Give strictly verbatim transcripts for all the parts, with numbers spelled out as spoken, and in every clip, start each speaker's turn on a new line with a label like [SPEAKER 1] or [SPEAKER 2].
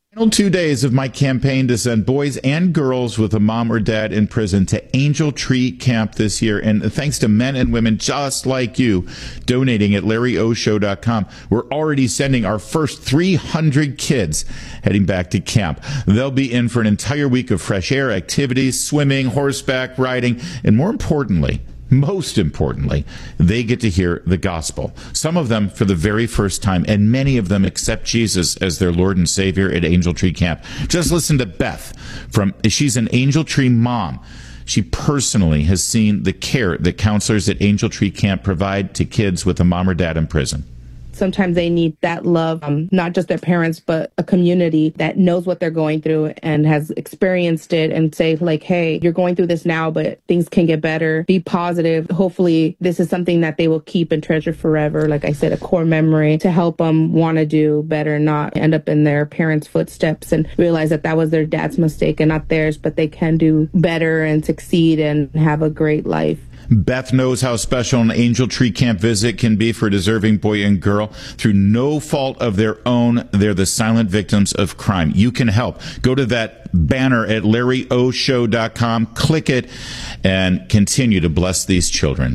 [SPEAKER 1] Final two days of my campaign to send boys and girls with a mom or dad in prison to Angel Tree Camp this year. And thanks to men and women just like you donating at Larry O Show dot com, we're already sending our first three hundred kids heading back to camp. They'll be in for an entire week of fresh air activities, swimming, horseback riding, and more importantly, most importantly, they get to hear the gospel. Some of them for the very first time, and many of them accept Jesus as their Lord and Savior at Angel Tree Camp. Just listen to Beth. From she's an Angel Tree mom. She personally has seen the care that counselors at Angel Tree Camp provide to kids with a mom or dad in prison.
[SPEAKER 2] Sometimes they need that love, um, not just their parents, but a community that knows what they're going through and has experienced it and say, like, hey, you're going through this now, but things can get better. Be positive. Hopefully, this is something that they will keep and treasure forever. Like I said, a core memory to help them want to do better, not end up in their parents' footsteps and realize that that was their dad's mistake and not theirs, but they can do better and succeed and have a great life.
[SPEAKER 1] Beth knows how special an Angel Tree Camp visit can be for a deserving boy and girl. Through no fault of their own, they're the silent victims of crime. You can help. Go to that banner at Larry O Show dot com, click it, and continue to bless these children.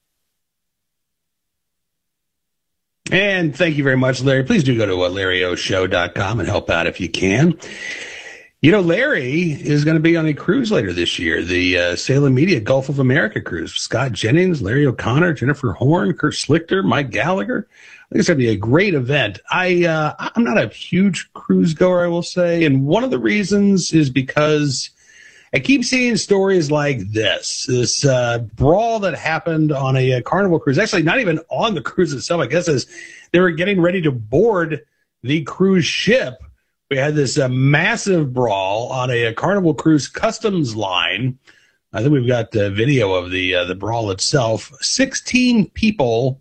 [SPEAKER 3] And thank you very much, Larry. Please do go to uh, Larry O Show dot com and help out if you can. You know, Larry is going to be on a cruise later this year, the uh, Salem Media Gulf of America cruise. Scott Jennings, Larry O'Connor, Jennifer Horn, Kurt Schlichter, Mike Gallagher. I think it's going to be a great event. I, uh, I'm not a huge cruise goer, I will say. And one of the reasons is because I keep seeing stories like this, this uh, brawl that happened on a, a Carnival cruise. Actually, not even on the cruise itself. I guess as they were getting ready to board the cruise ship, we had this uh, massive brawl on a, a Carnival Cruise customs line. I think we've got the video of the uh, the brawl itself. sixteen people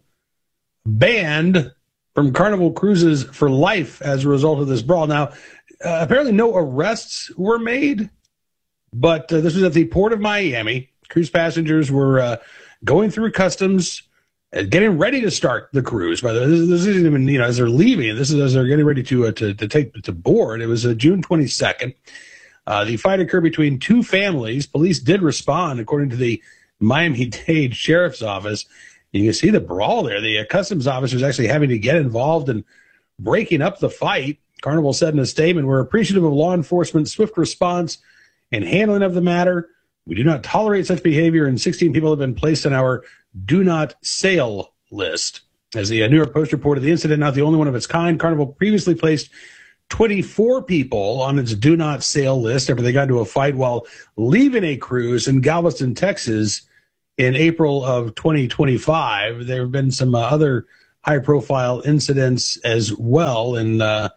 [SPEAKER 3] banned from Carnival Cruises for life as a result of this brawl. Now, uh, apparently no arrests were made, but uh, this was at the Port of Miami. Cruise passengers were uh, going through customs, getting ready to start the cruise. By the way, this, this isn't even, you know, as they're leaving. This is as they're getting ready to uh, to, to take to board. It was uh, June twenty-second. Uh, the fight occurred between two families. Police did respond, according to the Miami-Dade Sheriff's Office. You can see the brawl there. The uh, customs officers actually having to get involved in breaking up the fight. Carnival said in a statement, "We're appreciative of law enforcement's swift response and handling of the matter. We do not tolerate such behavior, and sixteen people have been placed on our do not sail list." As the New York Post reported, the incident, not the only one of its kind. Carnival previously placed twenty-four people on its do not sail list after they got into a fight while leaving a cruise in Galveston, Texas in April of twenty twenty-five. There have been some uh, other high-profile incidents as well. And, uh,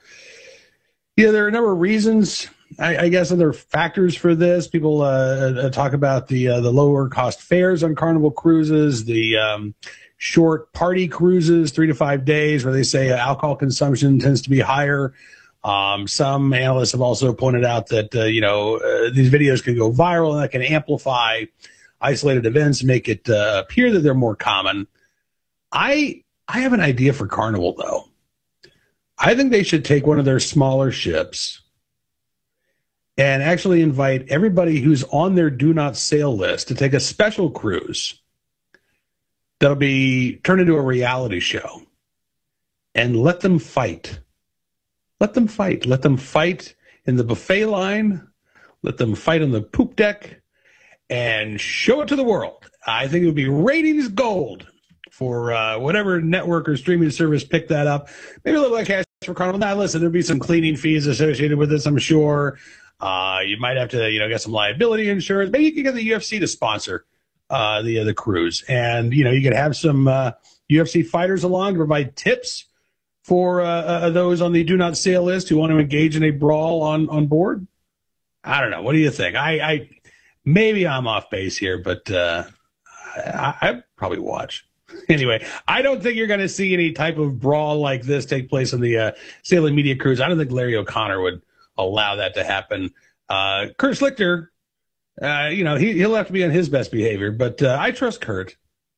[SPEAKER 3] yeah, there are a number of reasons. I, I guess other factors for this. People uh, talk about the uh, the lower cost fares on Carnival cruises, the um, short party cruises, three to five days, where they say uh, alcohol consumption tends to be higher. Um, some analysts have also pointed out that uh, you know uh, these videos can go viral and that can amplify isolated events and make it uh, appear that they're more common. I I have an idea for Carnival though. I think they should take one of their smaller ships and actually invite everybody who's on their do not sail list to take a special cruise that'll be turned into a reality show, and let them fight. Let them fight. Let them fight in the buffet line. Let them fight on the poop deck and show it to the world. I think it would be ratings gold for uh, whatever network or streaming service picked that up. Maybe a little like cash for Carnival. Now, listen, there'll be some cleaning fees associated with this, I'm sure. Uh, you might have to, you know, get some liability insurance. Maybe you can get the U F C to sponsor uh, the uh, the cruise, and you know, you could have some uh, U F C fighters along to provide tips for uh, uh, those on the do not sail list who want to engage in a brawl on on board. I don't know. What do you think? I, I maybe I'm off base here, but uh, I, I'd probably watch. Anyway, I don't think you're going to see any type of brawl like this take place on the uh, Salem Media cruise. I don't think Larry O'Connor would allow that to happen. Uh, Kurt Schlichter, uh, you know, he, he'll have to be on his best behavior, but uh, I trust Kurt.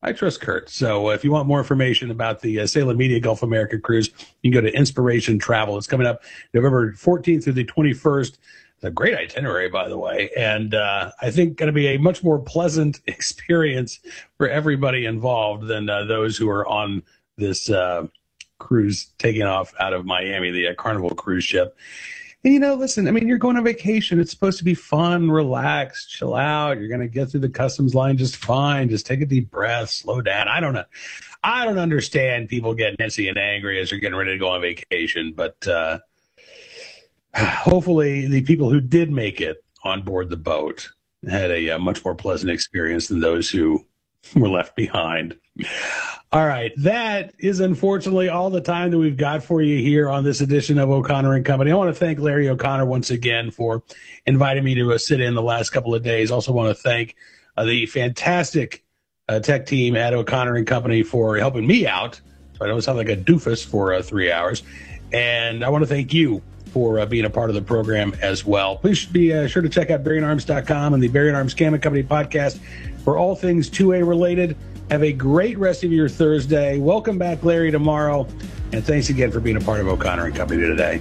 [SPEAKER 3] I trust Kurt. So uh, if you want more information about the uh, Salem Media Gulf America cruise, you can go to Inspiration Travel. It's coming up November fourteenth through the twenty-first. It's a great itinerary, by the way, and uh, I think going to be a much more pleasant experience for everybody involved than uh, those who are on this uh, cruise taking off out of Miami, the uh, Carnival cruise ship. And, you know, listen, I mean, you're going on vacation. It's supposed to be fun, relax, chill out. You're going to get through the customs line just fine. Just take a deep breath, slow down. I don't know. I don't understand people getting antsy and angry as they're getting ready to go on vacation. But uh, hopefully the people who did make it on board the boat had a, a much more pleasant experience than those who were left behind. All right. That is unfortunately all the time that we've got for you here on this edition of O'Connor and Company. I want to thank Larry O'Connor once again for inviting me to uh, sit in the last couple of days. Also want to thank uh, the fantastic uh, tech team at O'Connor and Company for helping me out, so I don't sound like a doofus for uh, three hours. And I want to thank you for uh, being a part of the program as well. Please be uh, sure to check out Barry and Arms dot com and the Barry and Arms Cam and Company podcast for all things two A related. Have a great rest of your Thursday. Welcome back, Larry, tomorrow. And thanks again for being a part of O'Connor and Company today.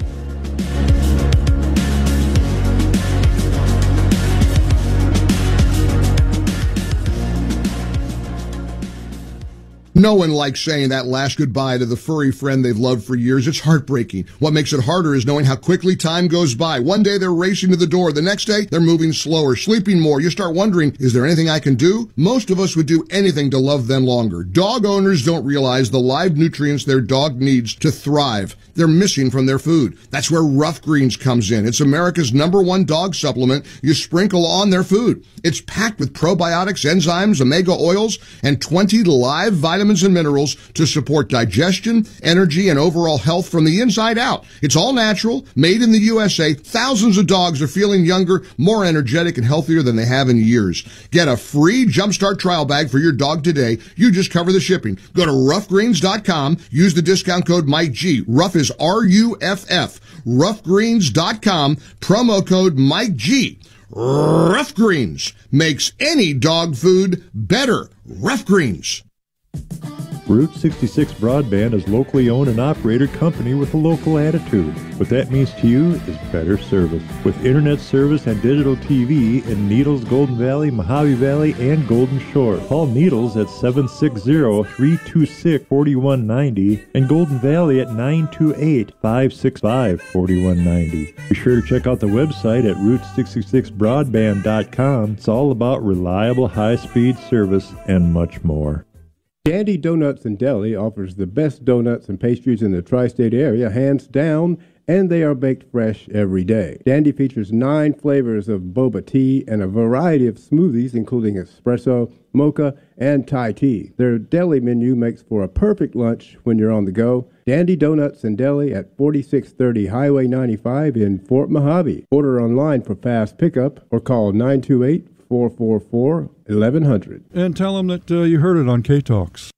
[SPEAKER 4] No one likes saying that last goodbye to the furry friend they've loved for years. It's heartbreaking. What makes it harder is knowing how quickly time goes by. One day they're racing to the door. The next day they're moving slower, sleeping more. You start wondering, is there anything I can do? Most of us would do anything to love them longer. Dog owners don't realize the live nutrients their dog needs to thrive. They're missing from their food. That's where Rough Greens comes in. It's America's number one dog supplement you sprinkle on their food. It's packed with probiotics, enzymes, omega oils, and twenty live vitamins and minerals to support digestion, energy, and overall health from the inside out. It's all natural, made in the U S A. Thousands of dogs are feeling younger, more energetic, and healthier than they have in years. Get a free Jumpstart trial bag for your dog today. You just cover the shipping. Go to rough greens dot com. Use the discount code Mike G. Rough is R U F F. rough greens dot com. Promo code Mike G. Rough Greens makes any dog food better. Rough Greens.
[SPEAKER 5] Route sixty-six Broadband is locally owned and operated company with a local attitude. What that means to you is better service. With internet service and digital T V in Needles, Golden Valley, Mojave Valley, and Golden Shore. Call Needles at seven six zero, three two six, four one nine zero and Golden Valley at nine two eight, five six five, four one nine zero. Be sure to check out the website at route sixty-six broadband dot com. It's all about reliable high-speed service and much more.
[SPEAKER 6] Dandy Donuts and Deli offers the best donuts and pastries in the tri-state area, hands down, and they are baked fresh every day. Dandy features nine flavors of boba tea and a variety of smoothies, including espresso, mocha, and Thai tea. Their deli menu makes for a perfect lunch when you're on the go. Dandy Donuts and Deli at forty-six thirty Highway ninety-five in Fort Mojave. Order online for fast pickup or call nine two eight, four four four, eleven hundred.
[SPEAKER 7] And tell them that uh, you heard it on K-Talks.